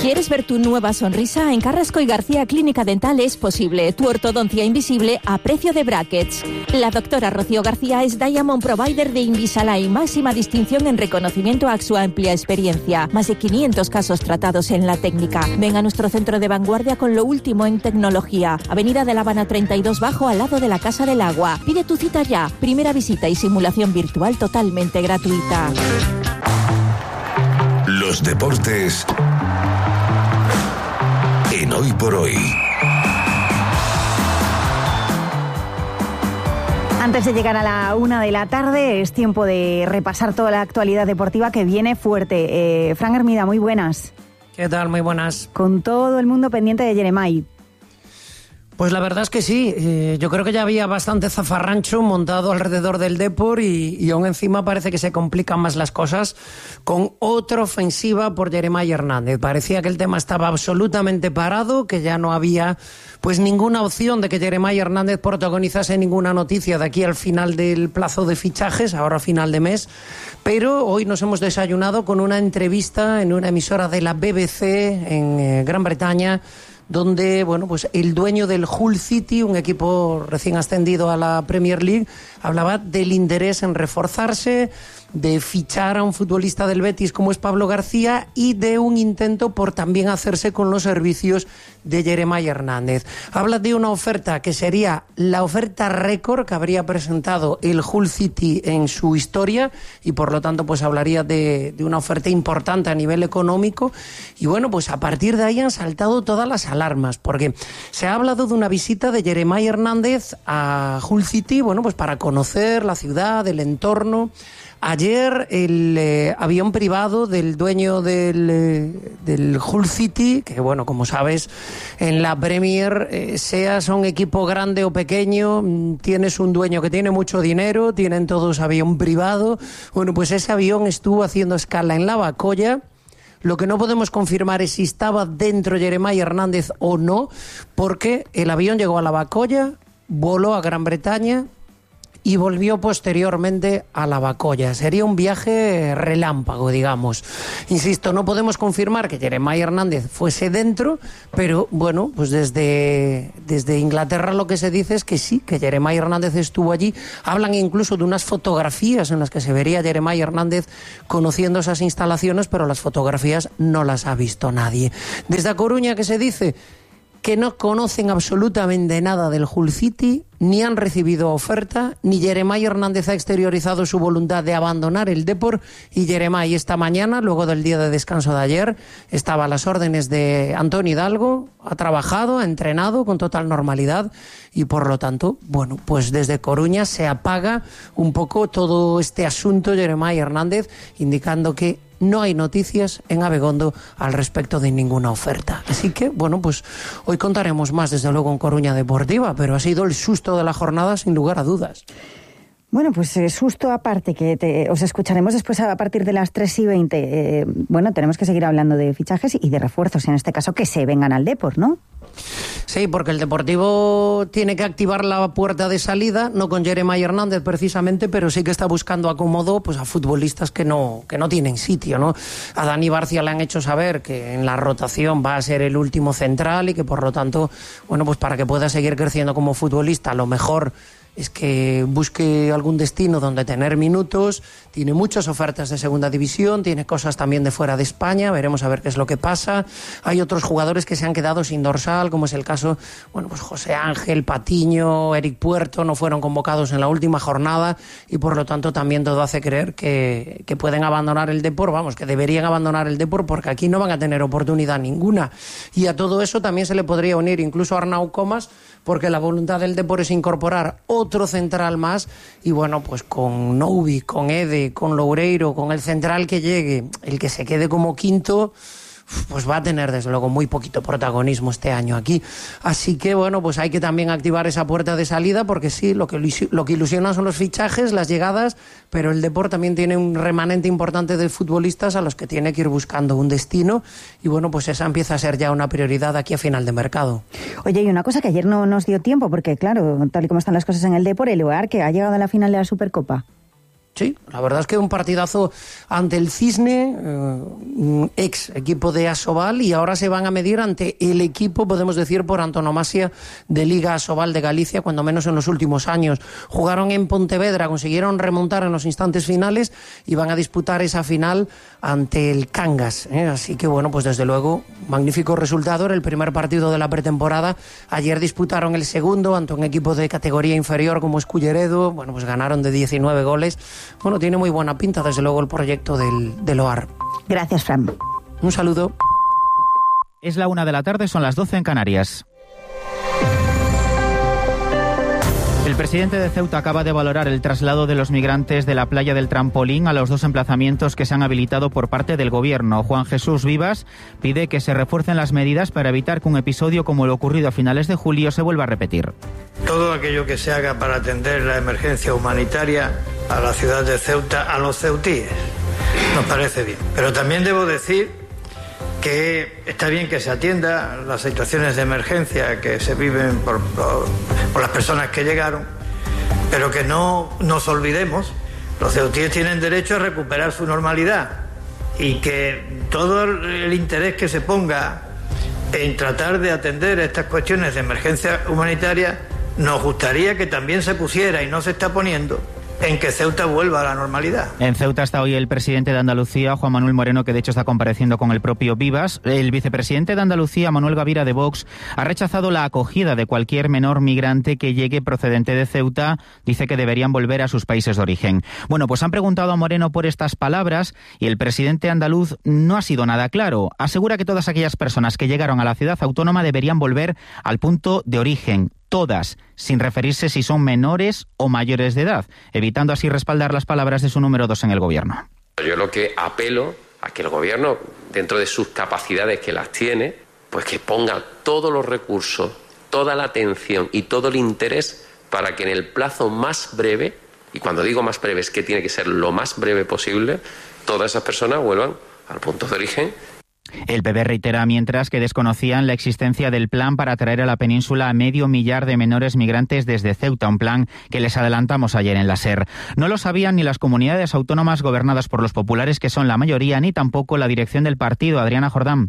¿Quieres ver tu nueva sonrisa? En Carrasco y García Clínica Dental es posible. Tu ortodoncia invisible a precio de brackets. La doctora Rocío García es Diamond Provider de Invisalign, máxima distinción en reconocimiento a su amplia experiencia. Más de 500 casos tratados en la técnica. Ven a nuestro centro de vanguardia con lo último en tecnología. Avenida de La Habana 32 Bajo, al lado de la Casa del Agua. Pide tu cita ya. Primera visita y simulación virtual totalmente gratuita. Los deportes en Hoy por Hoy. Antes de llegar a la 1 de la tarde, es tiempo de repasar toda la actualidad deportiva que viene fuerte. Fran Hermida, muy buenas. ¿Qué tal? Muy buenas. Con todo el mundo pendiente de Jeremai. Pues la verdad es que sí, yo creo que ya había bastante zafarrancho montado alrededor del Depor y aún encima parece que se complican más las cosas con otra ofensiva por Jeremai Hernández. Parecía que el tema estaba absolutamente parado, que ya no había pues ninguna opción de que Jeremai Hernández protagonizase ninguna noticia de aquí al final del plazo de fichajes, ahora a final de mes, pero hoy nos hemos desayunado con una entrevista en una emisora de la BBC en Gran Bretaña, donde bueno, pues el dueño del Hull City, un equipo recién ascendido a la Premier League, hablaba del interés en reforzarse, de fichar a un futbolista del Betis como es Pablo García y de un intento por también hacerse con los servicios de Jeremai Hernández. Habla de una oferta que sería la oferta récord que habría presentado el Hull City en su historia y por lo tanto pues hablaría de una oferta importante a nivel económico y bueno, pues a partir de ahí han saltado todas las alarmas porque se ha hablado de una visita de Jeremai Hernández a Hull City, bueno, pues para conocer la ciudad, el entorno. Ayer el avión privado del dueño del Hull City, que bueno, como sabes, en la Premier, seas un equipo grande o pequeño, tienes un dueño que tiene mucho dinero, tienen todos avión privado. Bueno, pues ese avión estuvo haciendo escala en Lavacolla. Lo que no podemos confirmar es si estaba dentro Jeremai Hernández o no, porque el avión llegó a Lavacolla, voló a Gran Bretaña y volvió posteriormente a Lavacolla. Sería un viaje relámpago, digamos. Insisto, no podemos confirmar que Jeremai Hernández fuese dentro, pero bueno, pues desde Inglaterra lo que se dice es que sí, que Jeremai Hernández estuvo allí. Hablan incluso de unas fotografías en las que se vería Jeremai Hernández conociendo esas instalaciones, pero las fotografías no las ha visto nadie. Desde A Coruña, ¿qué se dice? Que no conocen absolutamente nada del Hull City, ni han recibido oferta, ni Jeremai Hernández ha exteriorizado su voluntad de abandonar el Depor, y Jeremai esta mañana, luego del día de descanso de ayer, estaba a las órdenes de Antonio Hidalgo, ha trabajado, ha entrenado con total normalidad y por lo tanto, bueno, pues desde Coruña se apaga un poco todo este asunto Jeremai Hernández, indicando que no hay noticias en Abegondo al respecto de ninguna oferta. Así que, bueno, pues hoy contaremos más, desde luego, en Coruña Deportiva, pero ha sido el susto de la jornada, sin lugar a dudas. Bueno, pues susto aparte, que os escucharemos después a partir de las 3:20. Bueno, tenemos que seguir hablando de fichajes y de refuerzos, en este caso, que se vengan al Depor, ¿no? Sí, porque el Deportivo tiene que activar la puerta de salida, no con Jeremai Hernández precisamente, pero sí que está buscando acomodo pues a futbolistas que no tienen sitio, ¿no? A Dani Barcia le han hecho saber que en la rotación va a ser el último central y que por lo tanto, bueno, pues para que pueda seguir creciendo como futbolista, lo mejor es que busque algún destino donde tener minutos. Tiene muchas ofertas de segunda división, tiene cosas también de fuera de España, veremos a ver qué es lo que pasa. Hay otros jugadores que se han quedado sin dorsal, como es el caso, bueno, pues José Ángel, Patiño, Eric Puerto, no fueron convocados en la última jornada y por lo tanto también todo hace creer que pueden abandonar el Depor, vamos, que deberían abandonar el Depor porque aquí no van a tener oportunidad ninguna. Y a todo eso también se le podría unir incluso a Arnau Comas, porque la voluntad del Depor es incorporar otro central más y bueno, pues con Noubi, con Ede, con Loureiro, con el central que llegue, el que se quede como quinto, pues va a tener desde luego muy poquito protagonismo este año aquí. Así que bueno, pues hay que también activar esa puerta de salida porque sí, lo que ilusiona son los fichajes, las llegadas, pero el Depor también tiene un remanente importante de futbolistas a los que tiene que ir buscando un destino y bueno, pues esa empieza a ser ya una prioridad aquí a final de mercado. Oye, y una cosa que ayer no nos dio tiempo porque claro, tal y como están las cosas en el Depor, el Eoar, que ha llegado a la final de la Supercopa. Sí, la verdad es que un partidazo ante el Cisne, ex equipo de Asobal, y ahora se van a medir ante el equipo, podemos decir, por antonomasia de Liga Asobal de Galicia, cuando menos en los últimos años. Jugaron en Pontevedra, consiguieron remontar en los instantes finales y van a disputar esa final ante el Cangas, ¿eh? Así que bueno, pues desde luego, magnífico resultado. Era el primer partido de la pretemporada. Ayer disputaron el segundo ante un equipo de categoría inferior como es Culleredo. Bueno, pues ganaron de 19 goles. Bueno, tiene muy buena pinta, desde luego, el proyecto del OAR. Gracias, Fran. Un saludo. Es la 1 de la tarde, son las 12 en Canarias. El presidente de Ceuta acaba de valorar el traslado de los migrantes de la playa del Trampolín a los 2 emplazamientos que se han habilitado por parte del Gobierno. Juan Jesús Vivas pide que se refuercen las medidas para evitar que un episodio como el ocurrido a finales de julio se vuelva a repetir. Todo aquello que se haga para atender la emergencia humanitaria a la ciudad de Ceuta, a los ceutíes, nos parece bien. Pero también debo decir que está bien que se atienda las situaciones de emergencia que se viven por las personas que llegaron, pero que no nos olvidemos, los ceutíes tienen derecho a recuperar su normalidad y que todo el interés que se ponga en tratar de atender estas cuestiones de emergencia humanitaria, nos gustaría que también se pusiera, y no se está poniendo, en que Ceuta vuelva a la normalidad. En Ceuta está hoy el presidente de Andalucía, Juan Manuel Moreno, que de hecho está compareciendo con el propio Vivas. El vicepresidente de Andalucía, Manuel Gavira de Vox, ha rechazado la acogida de cualquier menor migrante que llegue procedente de Ceuta. Dice que deberían volver a sus países de origen. Bueno, pues han preguntado a Moreno por estas palabras y el presidente andaluz no ha sido nada claro. Asegura que todas aquellas personas que llegaron a la ciudad autónoma deberían volver al punto de origen. Todas, sin referirse si son menores o mayores de edad, evitando así respaldar las palabras de su número 2 en el Gobierno. Yo lo que apelo a que el Gobierno, dentro de sus capacidades que las tiene, pues que ponga todos los recursos, toda la atención y todo el interés para que en el plazo más breve, y cuando digo más breve es que tiene que ser lo más breve posible, todas esas personas vuelvan al punto de origen. El PP reitera mientras que desconocían la existencia del plan para traer a la península a 500.000 de menores migrantes desde Ceuta, un plan que les adelantamos ayer en la SER. No lo sabían ni las comunidades autónomas gobernadas por los populares, que son la mayoría, ni tampoco la dirección del partido. Adriana Jordán.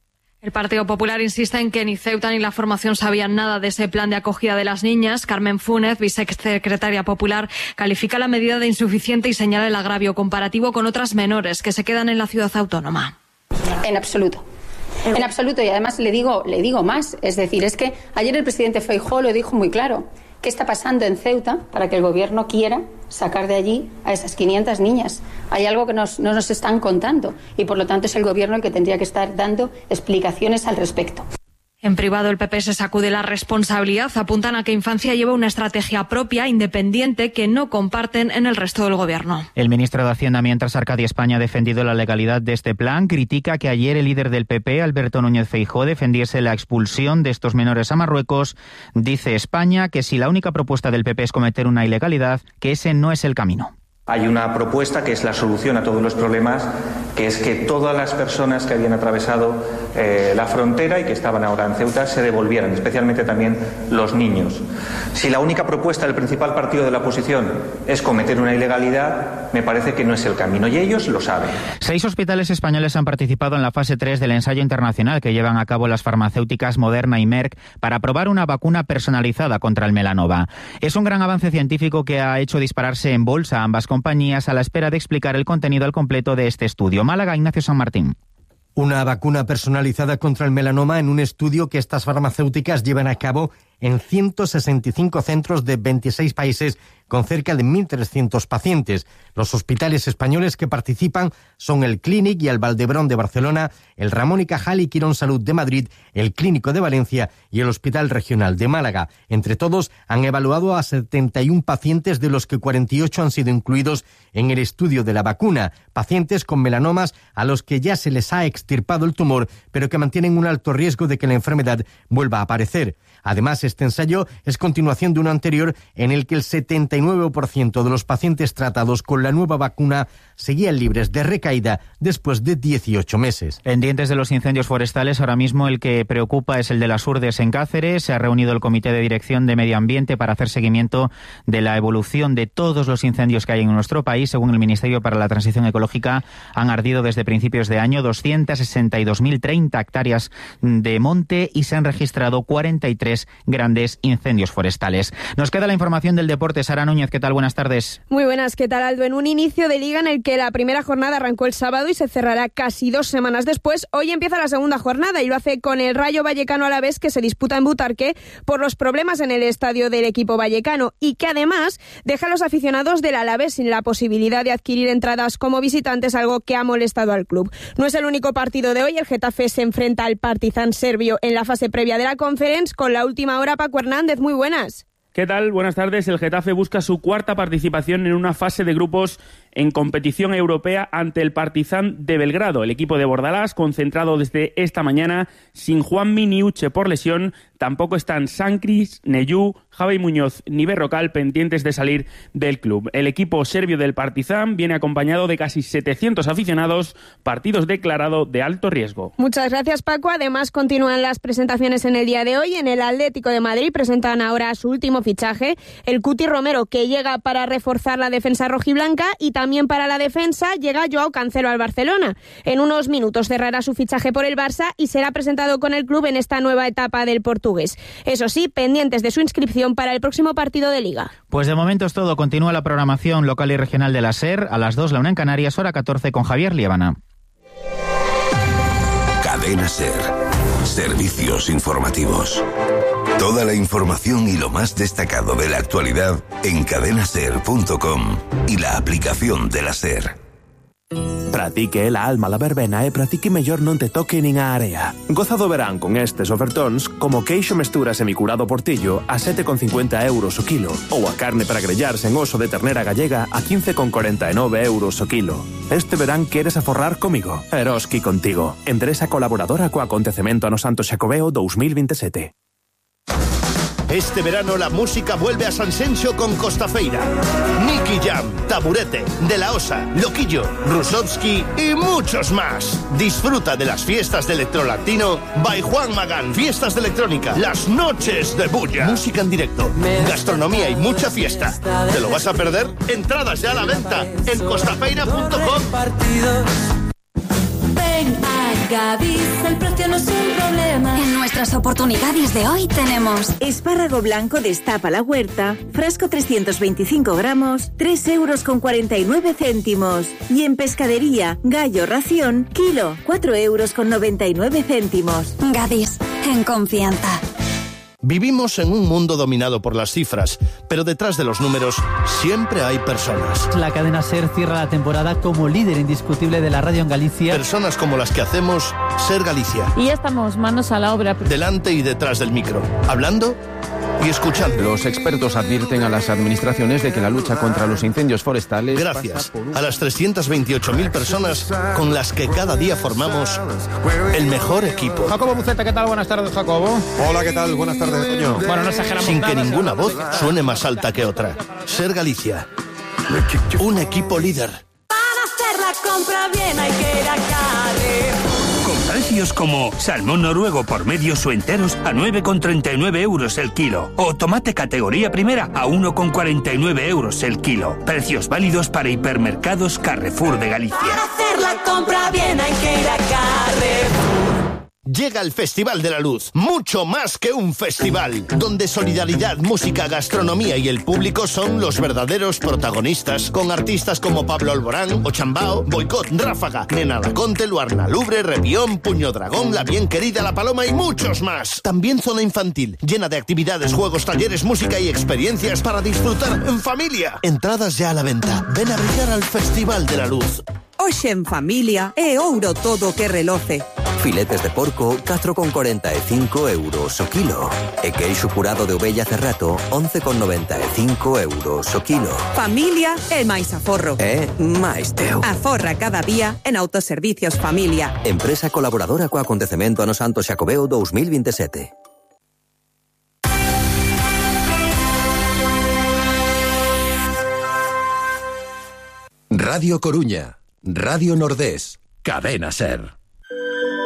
El Partido Popular insiste en que ni Ceuta ni la formación sabían nada de ese plan de acogida de las niñas. Carmen Fúnez, vicesecretaria popular, califica la medida de insuficiente y señala el agravio comparativo con otras menores que se quedan en la ciudad autónoma. En absoluto. En absoluto. Y además le digo más. Es decir, es que ayer el presidente Feijóo lo dijo muy claro. ¿Qué está pasando en Ceuta para que el Gobierno quiera sacar de allí a esas 500 niñas? Hay algo que no nos están contando y, por lo tanto, es el Gobierno el que tendría que estar dando explicaciones al respecto. En privado, el PP se sacude la responsabilidad. Apuntan a que Infancia lleva una estrategia propia, independiente, que no comparten en el resto del Gobierno. El ministro de Hacienda, mientras Arcadia España ha defendido la legalidad de este plan, critica que ayer el líder del PP, Alberto Núñez Feijóo, defendiese la expulsión de estos menores a Marruecos. Dice España que si la única propuesta del PP es cometer una ilegalidad, que ese no es el camino. Hay una propuesta que es la solución a todos los problemas, que es que todas las personas que habían atravesado la frontera y que estaban ahora en Ceuta se devolvieran, especialmente también los niños. Si la única propuesta del principal partido de la oposición es cometer una ilegalidad, me parece que no es el camino y ellos lo saben. 6 hospitales españoles han participado en la fase 3 del ensayo internacional que llevan a cabo las farmacéuticas Moderna y Merck para probar una vacuna personalizada contra el melanoma. Es un gran avance científico que ha hecho dispararse en bolsa ambas compañías a la espera de explicar el contenido al completo de este estudio. Málaga, Ignacio San Martín. Una vacuna personalizada contra el melanoma en un estudio que estas farmacéuticas llevan a cabo en 165 centros de 26 países con cerca de 1.300 pacientes. Los hospitales españoles que participan son el Clínic y el Valdebrón de Barcelona, el Ramón y Cajal y Quirón Salud de Madrid, el Clínico de Valencia y el Hospital Regional de Málaga. Entre todos han evaluado a 71 pacientes, de los que 48 han sido incluidos en el estudio de la vacuna. Pacientes con melanomas a los que ya se les ha extirpado el tumor, pero que mantienen un alto riesgo de que la enfermedad vuelva a aparecer. Además, Este ensayo es continuación de uno anterior en el que el 79% de los pacientes tratados con la nueva vacuna seguían libres de recaída después de 18 meses. Pendientes de los incendios forestales, ahora mismo el que preocupa es el de las Urdes en Cáceres. Se ha reunido el Comité de Dirección de Medio Ambiente para hacer seguimiento de la evolución de todos los incendios que hay en nuestro país. Según el Ministerio para la Transición Ecológica, han ardido desde principios de año 262.030 hectáreas de monte y se han registrado 43 grandes incendios forestales. Nos queda la información del deporte. Sara Núñez, ¿qué tal? Buenas tardes. Muy buenas, ¿qué tal, Aldo? En un inicio de liga en el que la primera jornada arrancó el sábado y se cerrará casi 2 semanas después, hoy empieza la segunda jornada y lo hace con el Rayo Vallecano Alavés, que se disputa en Butarque por los problemas en el estadio del equipo vallecano y que además deja a los aficionados del Alavés sin la posibilidad de adquirir entradas como visitantes, algo que ha molestado al club. No es el único partido de hoy. El Getafe se enfrenta al Partizan serbio en la fase previa de la Conference. Con la última hora, Paco Hernández, muy buenas. ¿Qué tal? Buenas tardes. El Getafe busca su cuarta participación en una fase de grupos en competición europea ante el Partizan de Belgrado. El equipo de Bordalás, concentrado desde esta mañana, sin Juanmi ni Uche por lesión, tampoco están Sancris, Neyú, Javi Muñoz ni Berrocal pendientes de salir del club. El equipo serbio del Partizan viene acompañado de casi 700 aficionados, partidos declarado de alto riesgo. Muchas gracias, Paco. Además, continúan las presentaciones en el día de hoy. En el Atlético de Madrid presentan ahora su último fichaje, el Cuti Romero, que llega para reforzar la defensa rojiblanca, y también para la defensa llega Joao Cancelo al Barcelona. En unos minutos cerrará su fichaje por el Barça y será presentado con el club en esta nueva etapa del portugués. Eso sí, pendientes de su inscripción para el próximo partido de Liga. Pues de momento es todo. Continúa la programación local y regional de la SER. A las 2, la 1 en Canarias, hora 14, con Javier Liébana. Cadena SER. Servicios informativos. Toda la información y lo más destacado de la actualidad en cadenaser.com y la aplicación de la SER. Pratique la alma la verbena e pratique mellor non te toque nin a area. Goza do verán con estes ofertóns como queixo mestura semicurado portillo a 7,50 euros o kilo ou a carne para grellarse en oso de ternera gallega a 15,49 euros o kilo. Este verán queres aforrar comigo? Eroski contigo. Empresa colaboradora co acontecemento Ano Santo Xacobeo 2027. Este verano la música vuelve a Sanxenxo con Costafeira. Nicky Jam, Taburete, De La Osa, Loquillo, Rusovsky y muchos más. Disfruta de las fiestas de Electrolatino by Juan Magán. Fiestas de electrónica, las noches de bulla. Música en directo, gastronomía y mucha fiesta. ¿Te lo vas a perder? Entradas ya a la venta en costafeira.com. Ven a Gadis, el precio no es un problema. En nuestras oportunidades de hoy tenemos espárrago blanco destapa la huerta, frasco 325 gramos, 3,49 euros. Y en pescadería, gallo ración, kilo, 4,99 euros. Gadis, en confianza. Vivimos en un mundo dominado por las cifras, pero detrás de los números siempre hay personas. La cadena SER cierra la temporada como líder indiscutible de la radio en Galicia. Personas como las que hacemos SER Galicia. Y ya estamos manos a la obra. Delante y detrás del micro, hablando y escuchando. Los expertos advierten a las administraciones de que la lucha contra los incendios forestales... Gracias a las 328.000 personas con las que cada día formamos el mejor equipo. Jacobo Buceta, ¿qué tal? Buenas tardes, Jacobo. Hola, ¿qué tal? Buenas tardes, Toño. Bueno, no exageramos sin nada, que ninguna voz suene más alta que otra. SER Galicia. Un equipo líder. Para hacer la compra bien hay que ir a Carrefour. Con precios como salmón noruego por medios o enteros a 9,39 euros el kilo. O tomate categoría primera a 1,49 euros el kilo. Precios válidos para hipermercados Carrefour de Galicia. Para hacer la compra bien hay que ir a Carrefour. Llega el Festival de la Luz, mucho más que un festival, donde solidaridad, música, gastronomía y el público son los verdaderos protagonistas, con artistas como Pablo Alborán, Ochambao, Boicot, Ráfaga, Nena Daconte, Luarna Lubre, Revión, Puño Dragón, La Bien Querida, La Paloma y muchos más. También zona infantil, llena de actividades, juegos, talleres, música y experiencias para disfrutar en familia. Entradas ya a la venta. Ven a brillar al Festival de la Luz. Hoxe en familia é ouro todo que reloce. Filetes de porco, 4,45 euros o kilo. E queixo curado de ovella cerrato, 11,95 euros o kilo. Familia é máis aforro. É máis teu. Aforra cada día en Autoservicios Familia. Empresa colaboradora co acontecemento Ano Santo Xacobeo 2027. Radio Coruña, Radio Nordés, Cadena SER.